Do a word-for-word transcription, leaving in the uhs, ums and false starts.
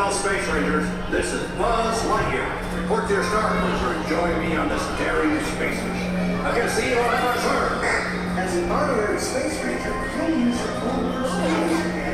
fellow Space Rangers. This is Buzz Lightyear. Report to your star cruiser and join me on this daring space mission. I can see you on our Earth. As an honorary Space Ranger, you'll use your own personality